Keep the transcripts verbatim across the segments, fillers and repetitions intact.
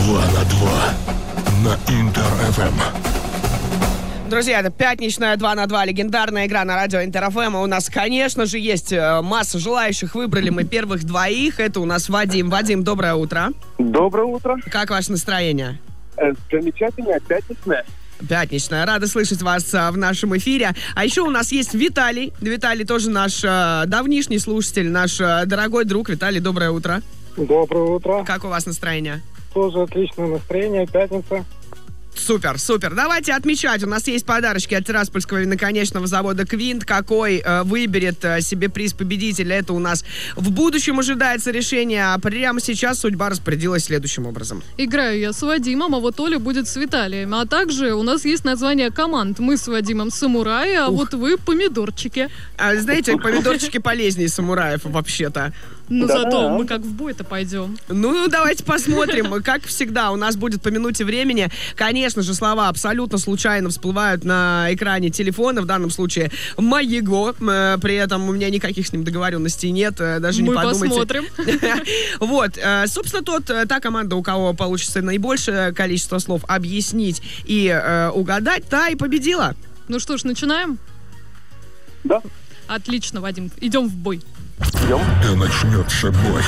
два на два на Интер-эф эм. Друзья, это пятничная два на два, легендарная игра на радио Интер-эф эм. У нас, конечно же, есть масса желающих. Выбрали мы первых двоих. Это у нас Вадим. Вадим, доброе утро. Доброе утро. Как ваше настроение? Э, замечательное, пятничное. Пятничная. Рада слышать вас а, в нашем эфире. А еще у нас есть Виталий. Виталий тоже наш а, давнишний слушатель, наш а, дорогой друг. Виталий, доброе утро. Доброе утро. Как у вас настроение? Тоже отличное настроение, пятница. Супер, супер. Давайте отмечать. У нас есть подарочки от Тираспольского виноконечного завода «Квинт». Какой э, выберет э, себе приз победителя, это у нас в будущем ожидается решение. А прямо сейчас судьба распорядилась следующим образом. Играю я с Вадимом, а вот Оля будет с Виталием. А также у нас есть название команд. Мы с Вадимом самураи, а Ух. вот вы помидорчики. А, знаете, помидорчики полезнее самураев вообще-то. Но Да. зато мы как в бой-то пойдем. Ну, давайте посмотрим. Как всегда, у нас будет по минуте времени. Конечно же, слова абсолютно случайно всплывают на экране телефона, в данном случае моего. Э, При этом у меня никаких с ним договоренностей нет, э, даже не Мы подумайте. посмотрим. Вот, э, собственно, тот, э, та команда, у кого получится наибольшее количество слов объяснить и э, угадать, та и победила. Ну что ж, начинаем? Да. Отлично, Вадим. Идем в бой. Идем. Да начнется бой.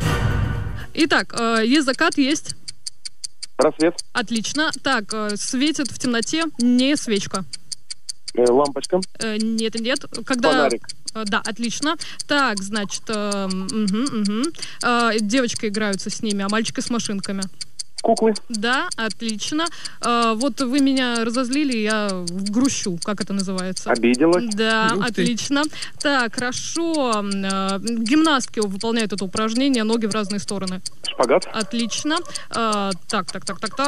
Итак, э, есть закат, есть. Рассвет. Отлично. Так, э, светит в темноте не свечка. Э, лампочка. Э, нет, нет. Когда... Фонарик. Э, Да, отлично. Так, значит, э, мгм, мгм. Э, девочки играются с ними, а мальчики с машинками. Куклы. Да, отлично. Э, вот вы меня разозлили, я грущу. Как это называется? Обиделась. Да, Ух ты. отлично. Так, хорошо. Э, гимнастки выполняют это упражнение, ноги в разные стороны. Шпагат. Отлично. Э, так, так, так, так, так.